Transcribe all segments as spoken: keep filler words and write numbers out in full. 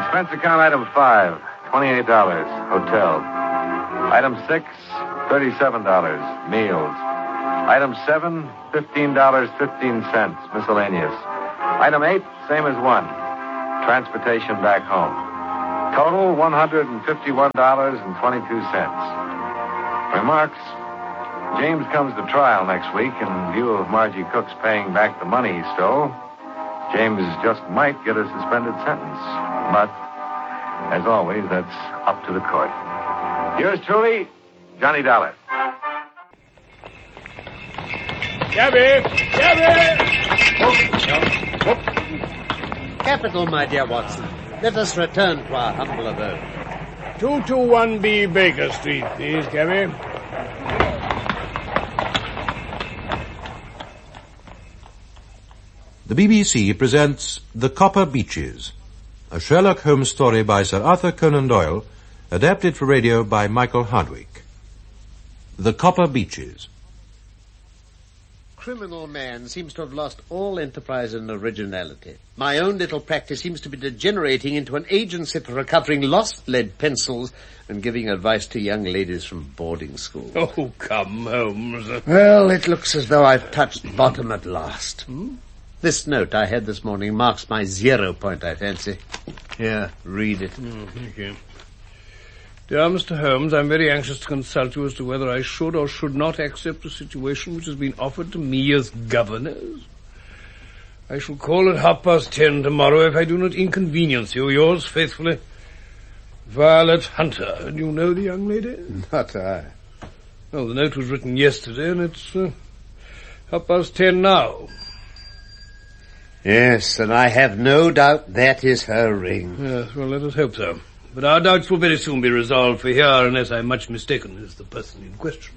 Expense account item five, twenty-eight dollars, hotel. Item six, thirty-seven dollars, meals. Item seven, fifteen dollars, fifteen cents, miscellaneous. Item eight, same as one, transportation back home. Total, one hundred fifty-one dollars and twenty-two cents. Remarks, James comes to trial next week. In view of Margie Cook's paying back the money he stole, James just might get a suspended sentence. But, as always, that's up to the court. Yours truly, Johnny Dollar. Gabby! Gabby! Capital, my dear Watson. Let us return to our humble abode. two twenty-one B Baker Street, please, Gabby. The B B C presents The Copper Beeches, a Sherlock Holmes story by Sir Arthur Conan Doyle, adapted for radio by Michael Hardwick. The Copper Beeches. Criminal man seems to have lost all enterprise and originality. My own little practice seems to be degenerating into an agency for recovering lost lead pencils and giving advice to young ladies from boarding school. Oh, come, Holmes. Well, it looks as though I've touched bottom at last. Hmm? This note I had this morning marks my zero point, I fancy. Here, read it. Oh, thank you. Dear Mister Holmes, I'm very anxious to consult you as to whether I should or should not accept a situation which has been offered to me as governess. I shall call at half past ten tomorrow if I do not inconvenience you. Yours faithfully, Violet Hunter. Do you know the young lady? Not I. Well, the note was written yesterday, and it's uh, half past ten now. Yes, and I have no doubt that is her ring. Yes, well, let us hope so. But our doubts will very soon be resolved, for here, unless I'm much mistaken, is the person in question.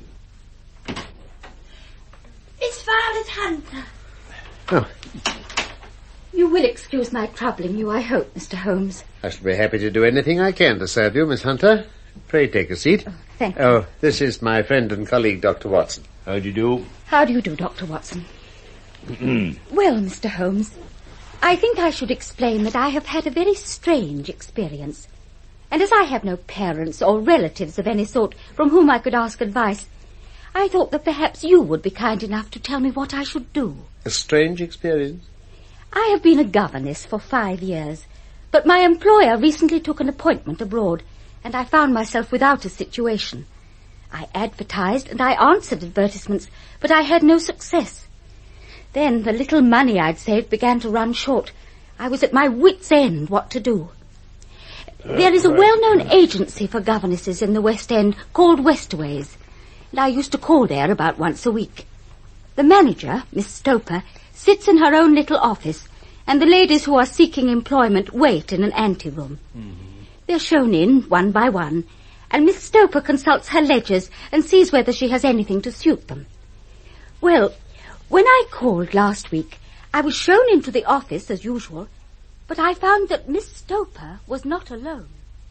It's Violet Hunter. Oh. You will excuse my troubling you, I hope, Mister Holmes. I shall be happy to do anything I can to serve you, Miss Hunter. Pray take a seat. Oh, thank you. Oh, this is my friend and colleague, Doctor Watson. How do you do? How do you do, Doctor Watson? Well, Mister Holmes, I think I should explain that I have had a very strange experience. And as I have no parents or relatives of any sort from whom I could ask advice, I thought that perhaps you would be kind enough to tell me what I should do. A strange experience? I have been a governess for five years, but my employer recently took an appointment abroad, and I found myself without a situation. I advertised and I answered advertisements, but I had no success. Then the little money I'd saved began to run short. I was at my wit's end what to do. There is a well-known agency for governesses in the West End called Westaways, and I used to call there about once a week. The manager, Miss Stoper, sits in her own little office, and the ladies who are seeking employment wait in an anteroom. Mm-hmm. They're shown in one by one, and Miss Stoper consults her ledgers and sees whether she has anything to suit them. Well, when I called last week, I was shown into the office as usual, but I found that Miss Stoper was not alone.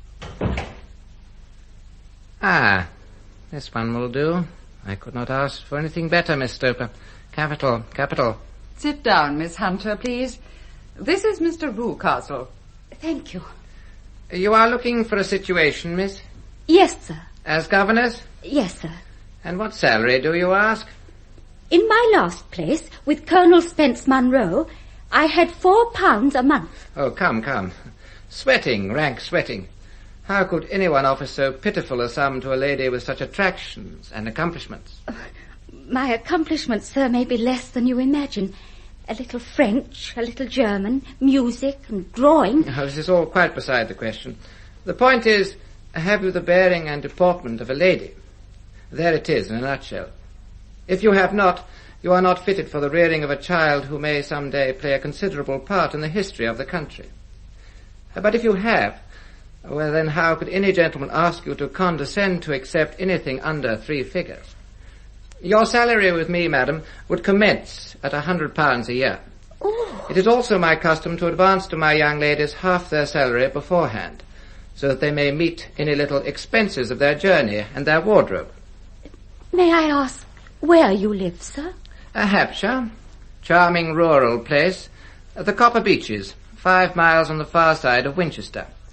Ah, this one will do. I could not ask for anything better, Miss Stoper. Capital, capital. Sit down, Miss Hunter, please. This is Mister Rucastle. Thank you. You are looking for a situation, miss? Yes, sir. As governess? Yes, sir. And what salary, do you ask? In my last place, with Colonel Spence Munro, I had four pounds a month. Oh, come, come. Sweating, rank sweating. How could anyone offer so pitiful a sum to a lady with such attractions and accomplishments? Uh, my accomplishments, sir, may be less than you imagine. A little French, a little German, music and drawing. Oh, this is all quite beside the question. The point is, have you the bearing and deportment of a lady? There it is in a nutshell. If you have not, you are not fitted for the rearing of a child who may some day play a considerable part in the history of the country. But if you have, well then how could any gentleman ask you to condescend to accept anything under three figures? Your salary with me, madam, would commence at a hundred pounds a year. Oh. It is also my custom to advance to my young ladies half their salary beforehand, so that they may meet any little expenses of their journey and their wardrobe. May I ask where you live, sir? A Hampshire. Charming rural place. The Copper Beeches, five miles on the far side of Winchester.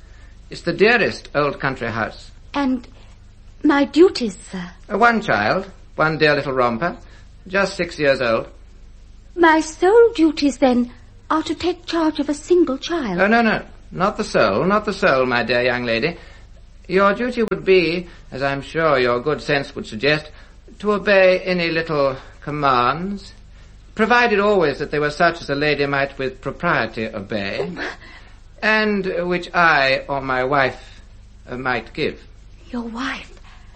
It's the dearest old country house. And my duties, sir? Uh, one child, one dear little romper, just six years old. My sole duties, then, are to take charge of a single child? Oh, no, no, not the sole, not the sole, my dear young lady. Your duty would be, as I'm sure your good sense would suggest, to obey any little commands, provided always that they were such as a lady might with propriety obey, and uh, which I or my wife uh, might give. Your wife?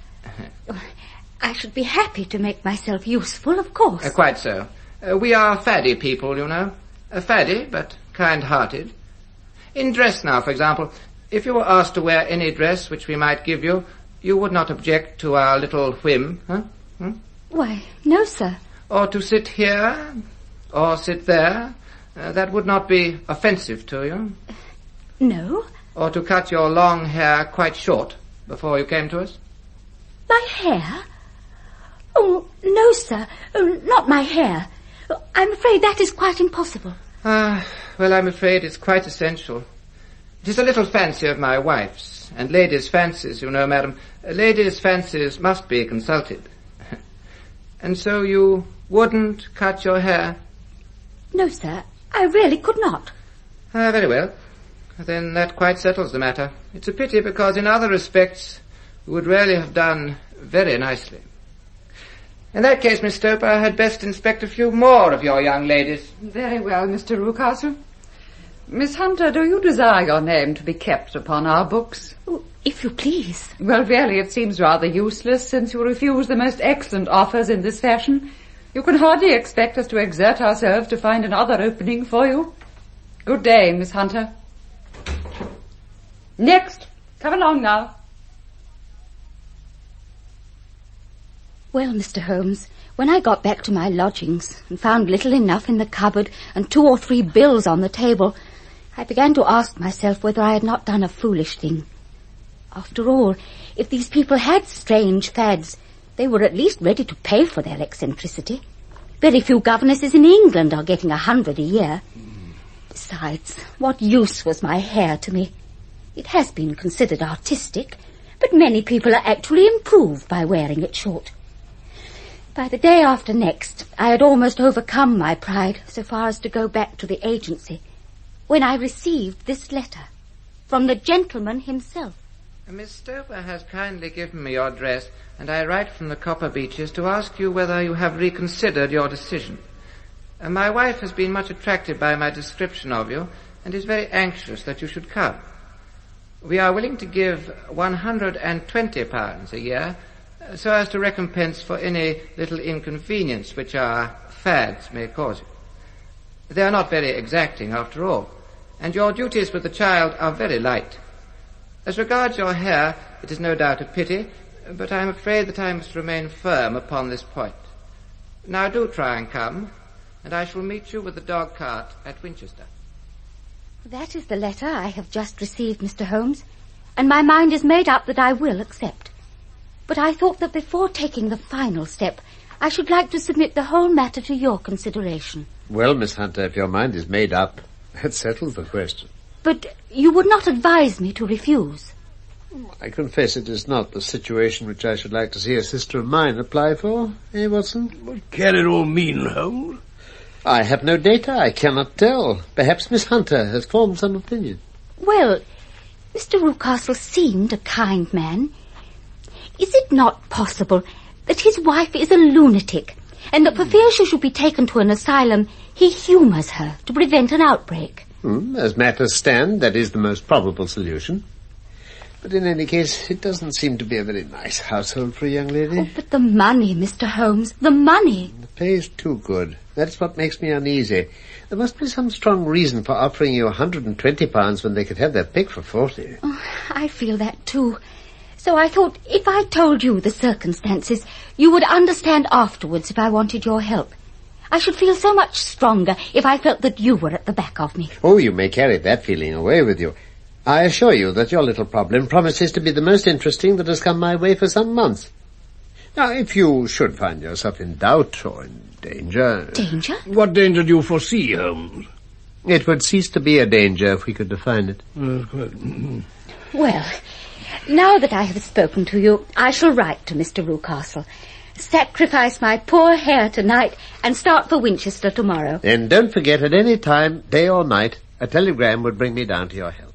I should be happy to make myself useful, of course. Uh, quite so. Uh, we are faddy people, you know. Uh, faddy, but kind-hearted. In dress now, for example, if you were asked to wear any dress which we might give you, you would not object to our little whim, huh? Hmm? Why, no, sir. Or to sit here, or sit there. Uh, that would not be offensive to you. No. Or to cut your long hair quite short before you came to us. My hair? Oh, no, sir. Oh, not my hair. I'm afraid that is quite impossible. Ah, well, I'm afraid it's quite essential. It is a little fancy of my wife's, and ladies' fancies, you know, madam, ladies' fancies must be consulted. And so you wouldn't cut your hair? No, sir, I really could not. Ah, very well. Then that quite settles the matter. It's a pity, because in other respects you would really have done very nicely. In that case, Miss Stoper, I had best inspect a few more of your young ladies. Very well, Mister Rucastle. Miss Hunter, do you desire your name to be kept upon our books? Oh, if you please. Well, really, it seems rather useless, since you refuse the most excellent offers in this fashion. You can hardly expect us to exert ourselves to find another opening for you. Good day, Miss Hunter. Next. Come along now. Well, Mister Holmes, when I got back to my lodgings and found little enough in the cupboard and two or three bills on the table, I began to ask myself whether I had not done a foolish thing. After all, if these people had strange fads, they were at least ready to pay for their eccentricity. Very few governesses in England are getting a hundred a year. Besides, what use was my hair to me? It has been considered artistic, but many people are actually improved by wearing it short. By the day after next, I had almost overcome my pride so far as to go back to the agency, when I received this letter from the gentleman himself. Miss Stoper has kindly given me your address, and I write from the Copper Beeches to ask you whether you have reconsidered your decision. Uh, my wife has been much attracted by my description of you, and is very anxious that you should come. We are willing to give one hundred and twenty pounds a year, uh, so as to recompense for any little inconvenience which our fads may cause you. They are not very exacting, after all, and your duties with the child are very light. As regards your hair, it is no doubt a pity, but I am afraid that I must remain firm upon this point. Now do try and come, and I shall meet you with the dog cart at Winchester. That is the letter I have just received, Mister Holmes, and my mind is made up that I will accept. But I thought that before taking the final step, I should like to submit the whole matter to your consideration. Well, Miss Hunter, if your mind is made up, that settles the question. But you would not advise me to refuse? I confess it is not the situation which I should like to see a sister of mine apply for, eh, Watson? What can it all mean, Holmes? I have no data. I cannot tell. Perhaps Miss Hunter has formed some opinion. Well, Mister Rucastle seemed a kind man. Is it not possible that his wife is a lunatic, and that for fear she should be taken to an asylum, he humours her to prevent an outbreak? Hmm, as matters stand, that is the most probable solution. But in any case, it doesn't seem to be a very nice household for a young lady. Oh, but the money, Mister Holmes, the money. The pay is too good. That's what makes me uneasy. There must be some strong reason for offering you one hundred and twenty pounds when they could have their pick for forty. Oh, I feel that too. So I thought if I told you the circumstances, you would understand afterwards if I wanted your help. I should feel so much stronger if I felt that you were at the back of me. Oh, you may carry that feeling away with you. I assure you that your little problem promises to be the most interesting that has come my way for some months. Now, if you should find yourself in doubt or in danger... Danger? What danger do you foresee, Holmes? It would cease to be a danger if we could define it. That's quite... Well, now that I have spoken to you, I shall write to Mister Rucastle, sacrifice my poor hair tonight, and start for Winchester tomorrow. And don't forget, at any time, day or night, a telegram would bring me down to your help.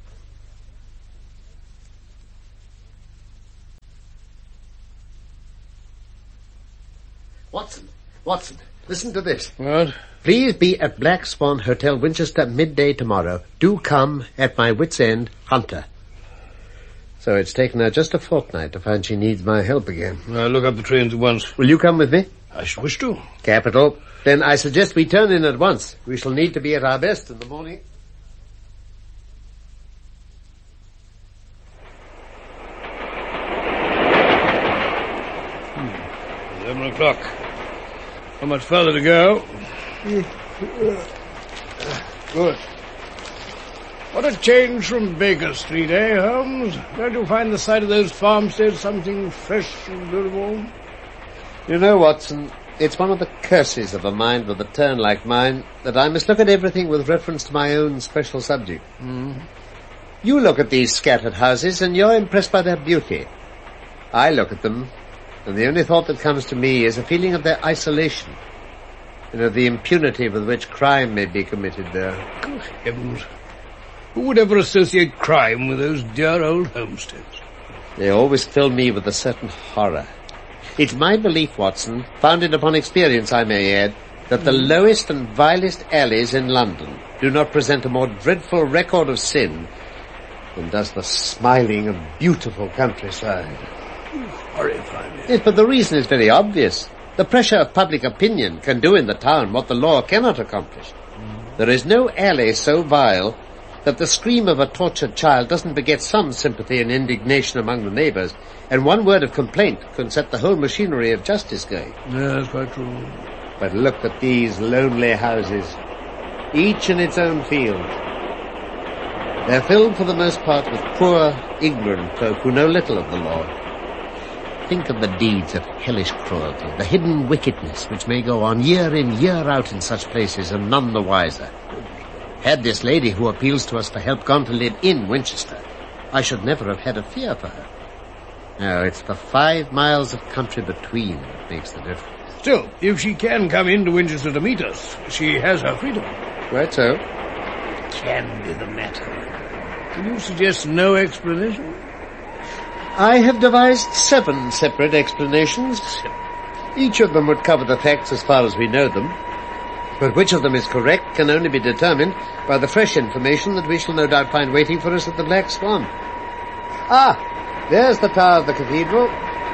Watson, Watson, listen to this. What? Please be at Black Swan Hotel, Winchester, midday tomorrow. Do come at my wit's end, Hunter. So it's taken her just a fortnight to find she needs my help again. I'll look up the trains at once. Will you come with me? I should wish to. Capital. Then I suggest we turn in at once. We shall need to be at our best in the morning. Hmm. Eleven o'clock. How much further to go? Good. What a change from Baker Street, eh, Holmes? Don't you find the sight of those farmsteads something fresh and beautiful? You know, Watson, it's one of the curses of a mind with a turn like mine that I must look at everything with reference to my own special subject. Mm. You look at these scattered houses and you're impressed by their beauty. I look at them, and the only thought that comes to me is a feeling of their isolation, and of the impunity with which crime may be committed there. Good heavens. Who would ever associate crime with those dear old homesteads? They always fill me with a certain horror. It's my belief, Watson, founded upon experience, I may add, that the mm. lowest and vilest alleys in London do not present a more dreadful record of sin than does the smiling and beautiful countryside. Horrifying. Yes, but the reason is very obvious. The pressure of public opinion can do in the town what the law cannot accomplish. Mm. There is no alley so vile that the scream of a tortured child doesn't beget some sympathy and indignation among the neighbours, and one word of complaint can set the whole machinery of justice going. Yeah, that's quite true. But look at these lonely houses, each in its own field. They're filled for the most part with poor, ignorant folk who know little of the law. Think of the deeds of hellish cruelty, the hidden wickedness which may go on year in, year out in such places, and none the wiser. Had this lady who appeals to us for help gone to live in Winchester, I should never have had a fear for her. No, it's the five miles of country between that makes the difference. Still, if she can come into Winchester to meet us, she has her freedom. Right so. What can be the matter? Can you suggest no explanation? I have devised seven separate explanations. Each of them would cover the facts as far as we know them. But which of them is correct can only be determined by the fresh information that we shall no doubt find waiting for us at the Black Swan. Ah, there's the tower of the cathedral.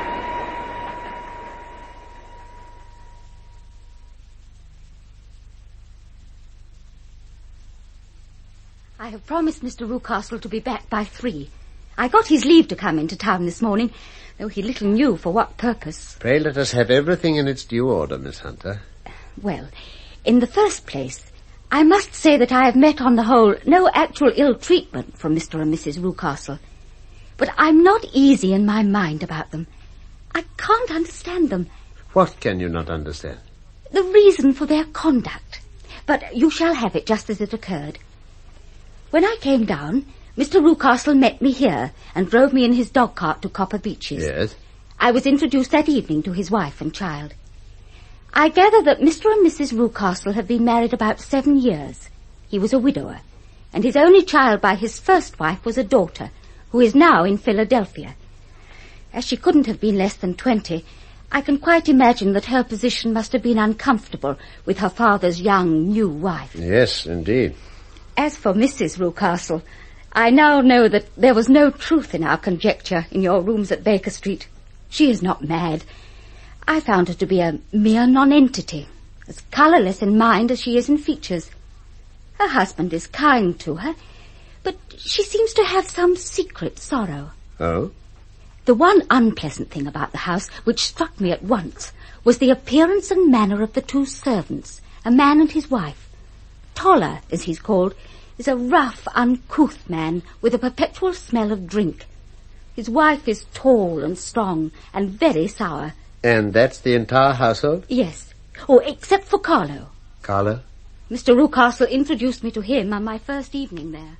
I have promised Mister Rucastle to be back by three. I got his leave to come into town this morning, though he little knew for what purpose. Pray let us have everything in its due order, Miss Hunter. Well, in the first place, I must say that I have met on the whole no actual ill treatment from Mister and Missus Rucastle. But I'm not easy in my mind about them. I can't understand them. What can you not understand? The reason for their conduct. But you shall have it just as it occurred. When I came down, Mister Rucastle met me here and drove me in his dog-cart to Copper Beeches. Yes? I was introduced that evening to his wife and child. I gather that Mister and Missus Rucastle have been married about seven years. He was a widower, and his only child by his first wife was a daughter, who is now in Philadelphia. As she couldn't have been less than twenty, I can quite imagine that her position must have been uncomfortable with her father's young, new wife. Yes, indeed. As for Missus Rucastle, I now know that there was no truth in our conjecture in your rooms at Baker Street. She is not mad. I found her to be a mere nonentity, as colourless in mind as she is in features. Her husband is kind to her, but she seems to have some secret sorrow. Oh? The one unpleasant thing about the house, which struck me at once, was the appearance and manner of the two servants, a man and his wife. Toller, as he's called, is a rough, uncouth man with a perpetual smell of drink. His wife is tall and strong and very sour. And that's the entire household? Yes. Oh, except for Carlo. Carlo? Mister Rucastle introduced me to him on my first evening there.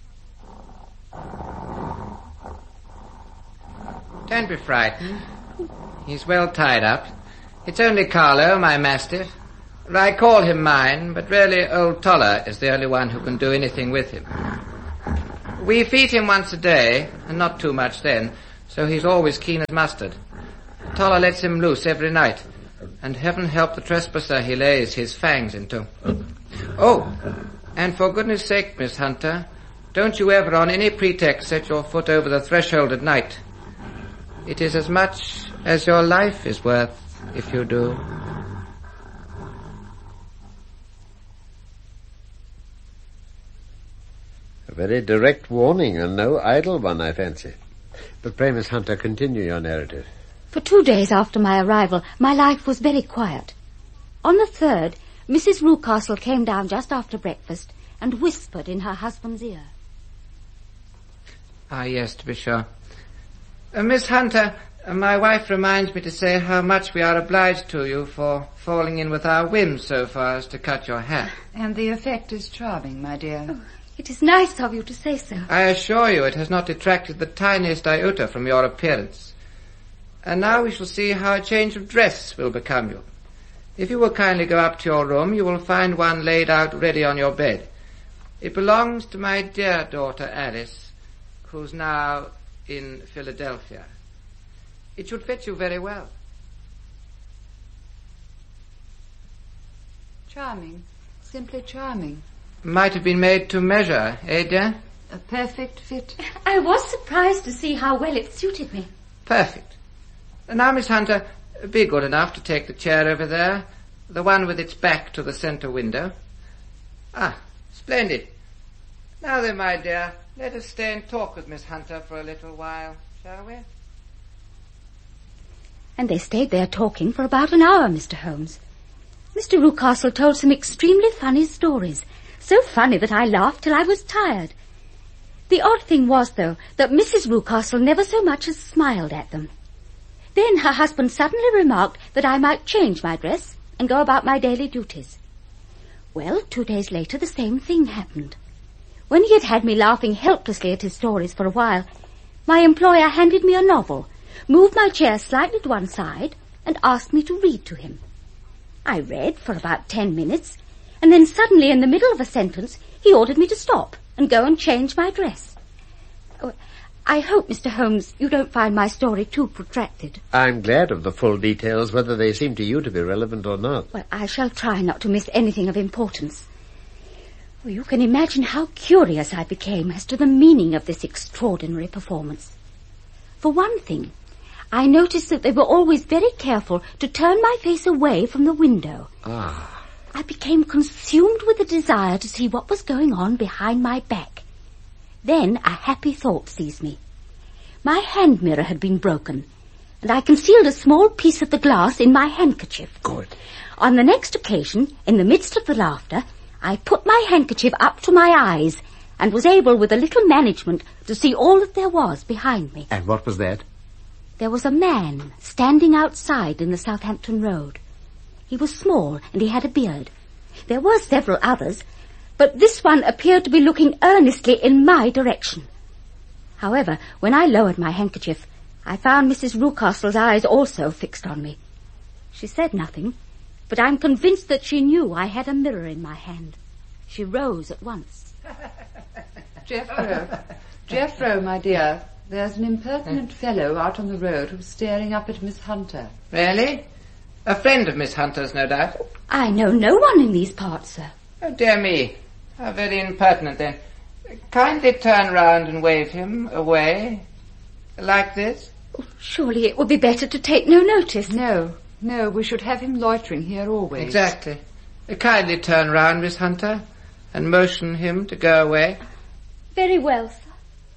Don't be frightened. He's well tied up. It's only Carlo, my mastiff. I call him mine, but really old Toller is the only one who can do anything with him. We feed him once a day, and not too much then, so he's always keen as mustard. Toller lets him loose every night, and heaven help the trespasser he lays his fangs into. Oh, and for goodness sake, Miss Hunter, don't you ever on any pretext set your foot over the threshold at night. It is as much as your life is worth if you do. A very direct warning, and no idle one, I fancy. But pray, Miss Hunter, continue your narrative. For two days after my arrival, my life was very quiet. On the third, Missus Rucastle came down just after breakfast and whispered in her husband's ear. Ah, yes, to be sure. Uh, Miss Hunter, uh, my wife reminds me to say how much we are obliged to you for falling in with our whims so far as to cut your hair. And the effect is charming, my dear. Oh, it is nice of you to say so. I assure you it has not detracted the tiniest iota from your appearance. And now we shall see how a change of dress will become you. If you will kindly go up to your room, you will find one laid out ready on your bed. It belongs to my dear daughter Alice, who's now in Philadelphia. It should fit you very well. Charming. Simply charming. Might have been made to measure, eh, dear? A perfect fit. I was surprised to see how well it suited me. Perfect. Now, Miss Hunter, be good enough to take the chair over there, the one with its back to the centre window. Ah, splendid. Now then, my dear, let us stay and talk with Miss Hunter for a little while, shall we? And they stayed there talking for about an hour, Mister Holmes. Mister Rucastle told some extremely funny stories, so funny that I laughed till I was tired. The odd thing was, though, that Missus Rucastle never so much as smiled at them. Then her husband suddenly remarked that I might change my dress and go about my daily duties. Well, two days later the same thing happened. When he had had me laughing helplessly at his stories for a while, my employer handed me a novel, moved my chair slightly to one side, and asked me to read to him. I read for about ten minutes, and then suddenly in the middle of a sentence he ordered me to stop and go and change my dress. Oh, I hope, Mister Holmes, you don't find my story too protracted. I'm glad of the full details, whether they seem to you to be relevant or not. Well, I shall try not to miss anything of importance. Well, you can imagine how curious I became as to the meaning of this extraordinary performance. For one thing, I noticed that they were always very careful to turn my face away from the window. Ah. I became consumed with a desire to see what was going on behind my back. Then a happy thought seized me. My hand mirror had been broken, and I concealed a small piece of the glass in my handkerchief. Good. On the next occasion, in the midst of the laughter, I put my handkerchief up to my eyes and was able, with a little management, to see all that there was behind me. And what was that? There was a man standing outside in the Southampton Road. He was small, and he had a beard. There were several others, but this one appeared to be looking earnestly in my direction. However, when I lowered my handkerchief, I found Missus Rucastle's eyes also fixed on me. She said nothing, but I'm convinced that she knew I had a mirror in my hand. She rose at once. Jeffro, Jeffro, my dear, there's an impertinent fellow out on the road who's staring up at Miss Hunter. Really? A friend of Miss Hunter's, no doubt. I know no one in these parts, sir. Oh, dear me. How very impertinent, then. Kindly turn round and wave him away. Like this. Oh, surely it would be better to take no notice. No, no, we should have him loitering here always. Exactly. Kindly turn round, Miss Hunter, and motion him to go away. Very well, sir.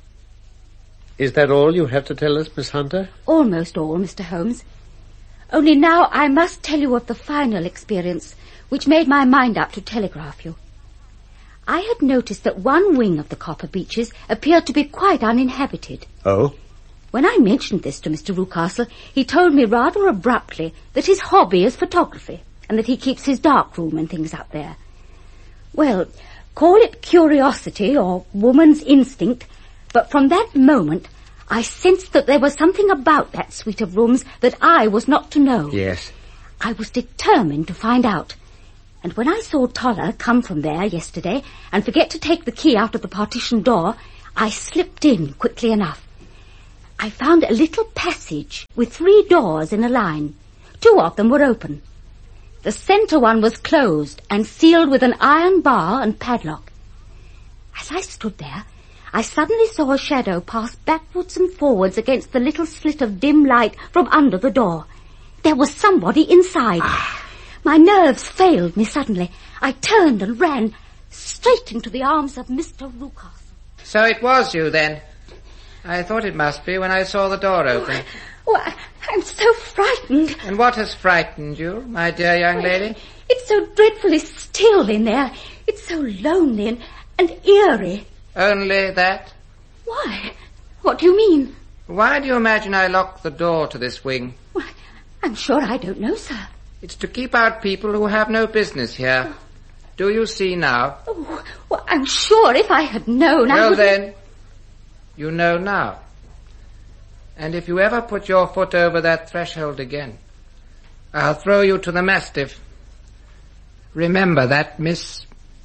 Is that all you have to tell us, Miss Hunter? Almost all, Mister Holmes. Only now I must tell you of the final experience which made my mind up to telegraph you. I had noticed that one wing of the Copper Beeches appeared to be quite uninhabited. Oh? When I mentioned this to Mister Rucastle, he told me rather abruptly that his hobby is photography, and that he keeps his dark room and things up there. Well, call it curiosity or woman's instinct, but from that moment I sensed that there was something about that suite of rooms that I was not to know. Yes. I was determined to find out. And when I saw Toller come from there yesterday and forget to take the key out of the partition door, I slipped in quickly enough. I found a little passage with three doors in a line. Two of them were open. The centre one was closed and sealed with an iron bar and padlock. As I stood there, I suddenly saw a shadow pass backwards and forwards against the little slit of dim light from under the door. There was somebody inside. Ah. My nerves failed me suddenly. I turned and ran straight into the arms of Mister Rucastle. So it was you, then? I thought it must be when I saw the door open. Oh, I, I'm so frightened. And what has frightened you, my dear young lady? It's so dreadfully still in there. It's so lonely and, and eerie. Only that? Why? What do you mean? Why do you imagine I locked the door to this wing? Why, I'm sure I don't know, sir. It's to keep out people who have no business here. Oh. Do you see now? Oh, well, I'm sure if I had known, well, I would... Well, then, you know now. And if you ever put your foot over that threshold again, I'll throw you to the mastiff. Remember that, miss.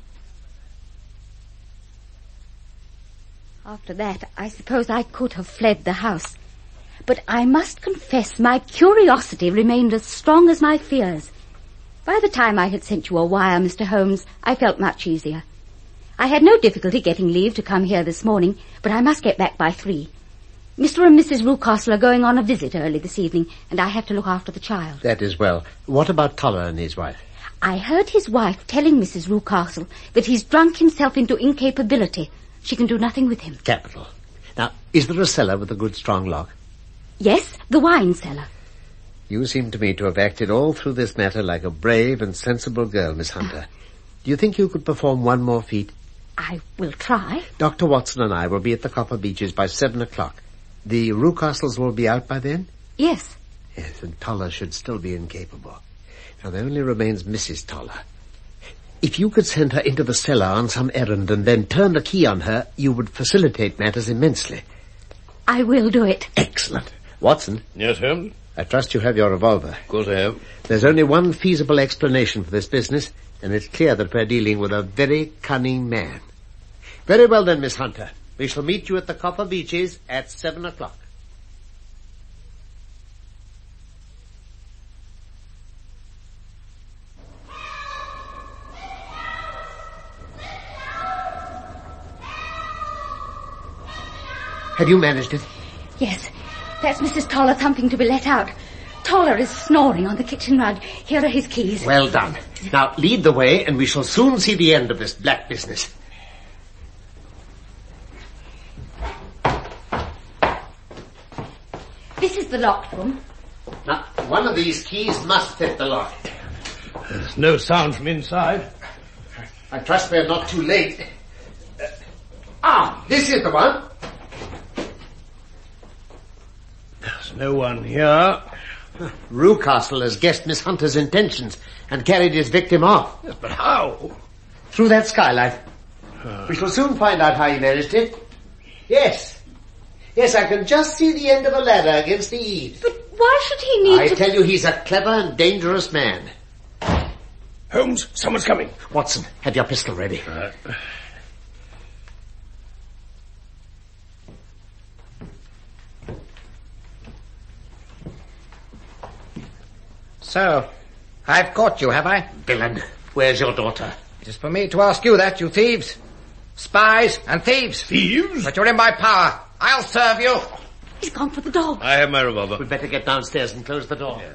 After that, I suppose I could have fled the house. But I must confess my curiosity remained as strong as my fears. By the time I had sent you a wire, Mister Holmes, I felt much easier. I had no difficulty getting leave to come here this morning, but I must get back by three. Mister and Missus Rucastle are going on a visit early this evening, and I have to look after the child. That is well. What about Toller and his wife? I heard his wife telling Missus Rucastle that he's drunk himself into incapability. She can do nothing with him. Capital. Now, is there a cellar with a good strong lock? Yes, the wine cellar. You seem to me to have acted all through this matter like a brave and sensible girl, Miss Hunter. Do you think you could perform one more feat? I will try. Doctor Watson and I will be at the Copper Beeches by seven o'clock. The Rucastles will be out by then? Yes. Yes, and Toller should still be incapable. Now, there only remains Missus Toller. If you could send her into the cellar on some errand and then turn the key on her, you would facilitate matters immensely. I will do it. Excellent. Watson? Yes, Holmes? I trust you have your revolver. Of course I have. There's only one feasible explanation for this business, and it's clear that we're dealing with a very cunning man. Very well then, Miss Hunter. We shall meet you at the Copper Beeches at seven o'clock. Have you managed it? Yes. That's Missus Toller thumping to be let out. Toller is snoring on the kitchen rug. Here are his keys. Well done. Now, lead the way, and we shall soon see the end of this black business. This is the locked room. Now, one of these keys must fit the lock. There's no sound from inside. I trust we're not too late. Uh, ah, this is the one. There's no one here. Rucastle has guessed Miss Hunter's intentions and carried his victim off. Yes, but how? Through that skylight. Uh. We shall soon find out how he managed it. Yes. Yes, I can just see the end of a ladder against the eaves. But why should he need I to... I tell you, he's a clever and dangerous man. Holmes, someone's coming. Watson, have your pistol ready. Uh. So, I've caught you, have I? Villain, where's your daughter? It is for me to ask you that, you thieves. Spies and thieves. Thieves? But you're in my power. I'll serve you. He's gone for the dog. I have my revolver. We'd better get downstairs and close the door. Yeah.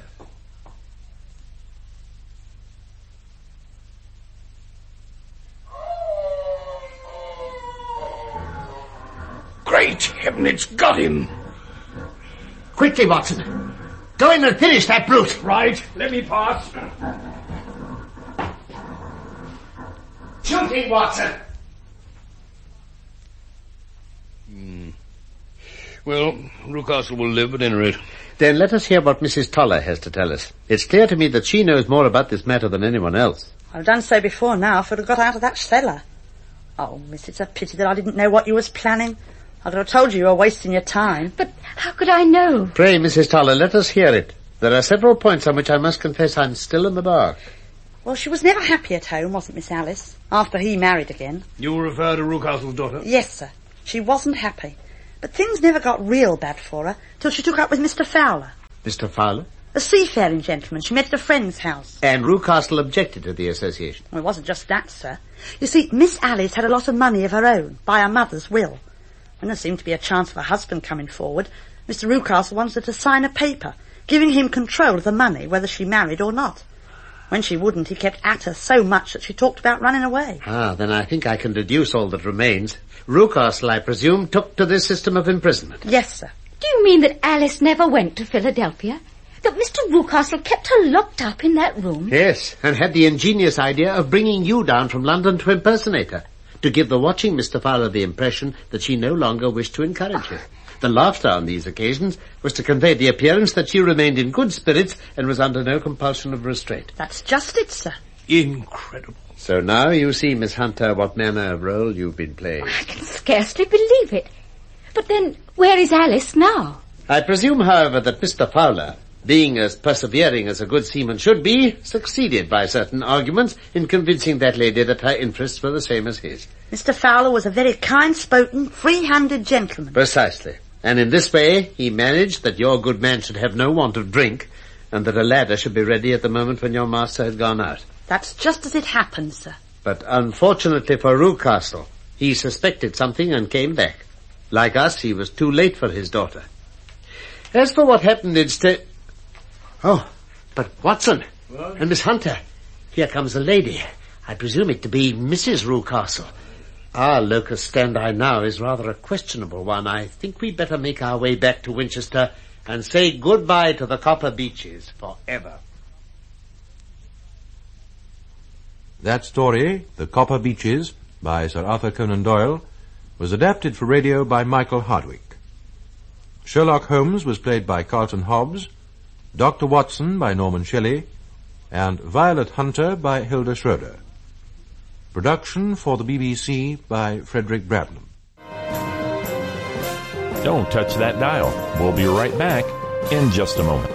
Great heaven, it's got him. Quickly, Watson. Go in and finish that brute. Right, let me pass. Shooting, Watson. Hmm. Well, Rucastle will live at any rate. Then let us hear what Missus Toller has to tell us. It's clear to me that she knows more about this matter than anyone else. I've done so before now if I'd have got out of that cellar. Oh, miss, it's a pity that I didn't know what you was planning. I'd have told you you were wasting your time. But how could I know? Pray, Missus Toller, let us hear it. There are several points on which I must confess I'm still in the dark. Well, she was never happy at home, wasn't Miss Alice, after he married again. You refer to Rucastle's daughter? Yes, sir. She wasn't happy. But things never got real bad for her till she took up with Mister Fowler. Mister Fowler? A seafaring gentleman she met at a friend's house. And Rucastle objected to the association? Well, it wasn't just that, sir. You see, Miss Alice had a lot of money of her own, by her mother's will. When there seemed to be a chance of her husband coming forward, Mister Rucastle wanted her to sign a paper, giving him control of the money, whether she married or not. When she wouldn't, he kept at her so much that she talked about running away. Ah, then I think I can deduce all that remains. Rucastle, I presume, took to this system of imprisonment. Yes, sir. Do you mean that Alice never went to Philadelphia? That Mister Rucastle kept her locked up in that room? Yes, and had the ingenious idea of bringing you down from London to impersonate her, to give the watching Mister Fowler the impression that she no longer wished to encourage him. The laughter on these occasions was to convey the appearance that she remained in good spirits and was under no compulsion of restraint. That's just it, sir. Incredible. So now you see, Miss Hunter, what manner of role you've been playing. I can scarcely believe it. But then, where is Alice now? I presume, however, that Mister Fowler, being as persevering as a good seaman should be, succeeded by certain arguments in convincing that lady that her interests were the same as his. Mister Fowler was a very kind-spoken, free-handed gentleman. Precisely. And in this way, he managed that your good man should have no want of drink, and that a ladder should be ready at the moment when your master had gone out. That's just as it happened, sir. But unfortunately for Rucastle, he suspected something and came back. Like us, he was too late for his daughter. As for what happened instead... Oh, but Watson, what? And Miss Hunter, here comes a lady. I presume it to be Missus Rucastle. Our locus standi now is rather a questionable one. I think we'd better make our way back to Winchester and say goodbye to the Copper Beeches forever. That story, The Copper Beeches, by Sir Arthur Conan Doyle, was adapted for radio by Michael Hardwick. Sherlock Holmes was played by Carlton Hobbs, Doctor Watson by Norman Shelley, and Violet Hunter by Hilda Schroeder. Production for the B B C by Frederick Bradlam. Don't touch that dial. We'll be right back in just a moment.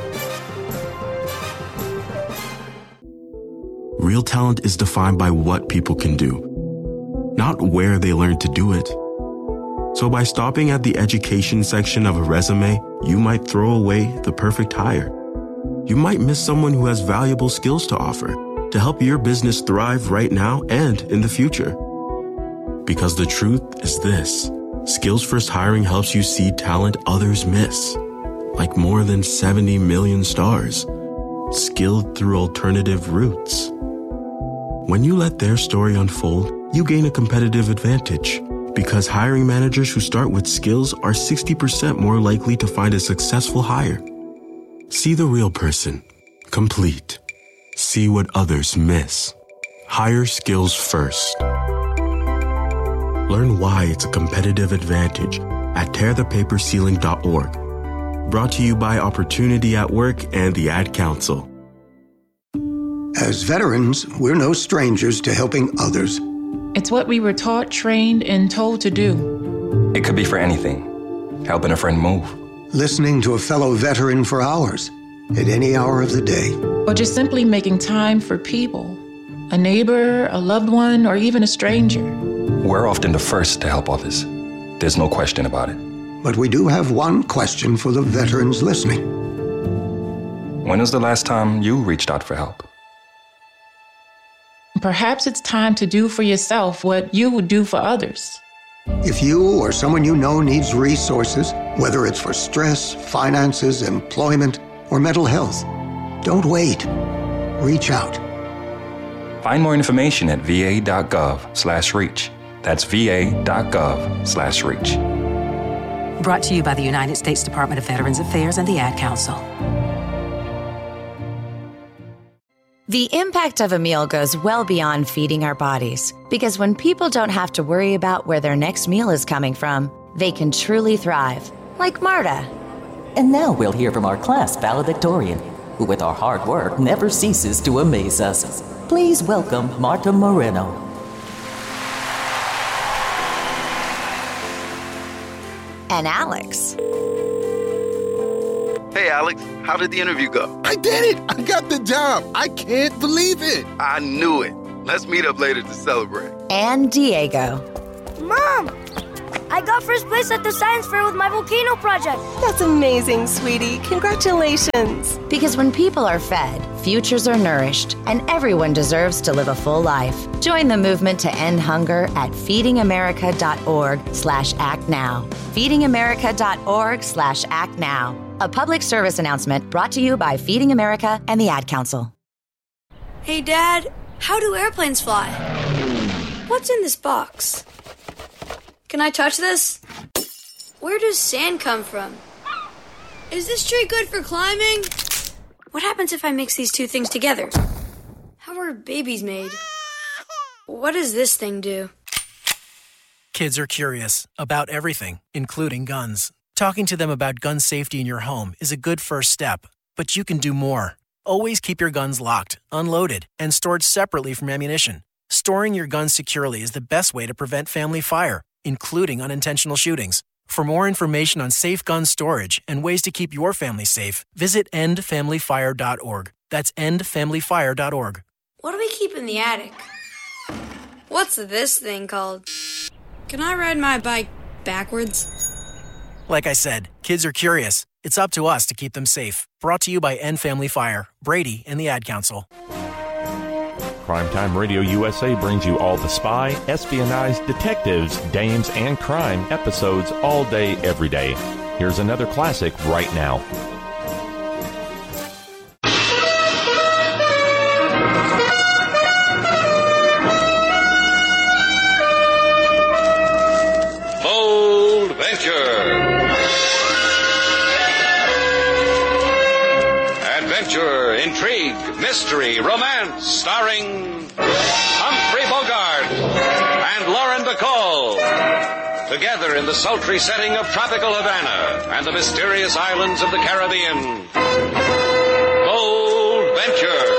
Real talent is defined by what people can do, not where they learn to do it. So by stopping at the education section of a resume, you might throw away the perfect hire. You might miss someone who has valuable skills to offer to help your business thrive right now and in the future. Because the truth is this: Skills First Hiring helps you see talent others miss, like more than seventy million stars, skilled through alternative routes. When you let their story unfold, you gain a competitive advantage, because hiring managers who start with skills are sixty percent more likely to find a successful hire. See the real person, complete. See what others miss. Hire skills first. Learn why it's a competitive advantage at tear the paper ceiling dot org. Brought to you by Opportunity at Work and the Ad Council. As veterans, we're no strangers to helping others. It's what we were taught, trained, and told to do. It could be for anything. Helping a friend move. Listening to a fellow veteran for hours, at any hour of the day. Or just simply making time for people. A neighbor, a loved one, or even a stranger. We're often the first to help others. There's no question about it. But we do have one question for the veterans listening. When was the last time you reached out for help? Perhaps it's time to do for yourself what you would do for others. If you or someone you know needs resources, whether it's for stress, finances, employment, or mental health, don't wait. Reach out. Find more information at va.gov slash reach. That's va.gov slash reach. Brought to you by the United States Department of Veterans Affairs and the Ad Council. The impact of a meal goes well beyond feeding our bodies, because when people don't have to worry about where their next meal is coming from, they can truly thrive, like Marta. And now we'll hear from our class valedictorian, who with our hard work never ceases to amaze us. Please welcome Marta Moreno. And Alex. Hey, Alex, how did the interview go? I did it! I got the job! I can't believe it! I knew it. Let's meet up later to celebrate. And Diego. Mom! I got first place at the science fair with my volcano project. That's amazing, sweetie. Congratulations. Because when people are fed, futures are nourished, and everyone deserves to live a full life. Join the movement to end hunger at feedingamerica.org slash act now. feedingamerica.org slash act now. A public service announcement brought to you by Feeding America and the Ad Council. Hey, Dad, how do airplanes fly? What's in this box? Can I touch this? Where does sand come from? Is this tree good for climbing? What happens if I mix these two things together? How are babies made? What does this thing do? Kids are curious about everything, including guns. Talking to them about gun safety in your home is a good first step, but you can do more. Always keep your guns locked, unloaded, and stored separately from ammunition. Storing your guns securely is the best way to prevent family fire, including unintentional shootings. For more information on safe gun storage and ways to keep your family safe, visit end family fire dot org. That's end family fire dot org. What do we keep in the attic? What's this thing called? Can I ride my bike backwards? Like I said, kids are curious. It's up to us to keep them safe. Brought to you by End Family Fire, Brady, and the Ad Council. Primetime Radio U S A brings you all the spy, espionage, detectives, dames, and crime episodes all day, every day. Here's another classic right now. Bold Venture. Adventure, intrigue, mystery, romance, starring Humphrey Bogart and Lauren Bacall. Together in the sultry setting of tropical Havana and the mysterious islands of the Caribbean. Bold Venture.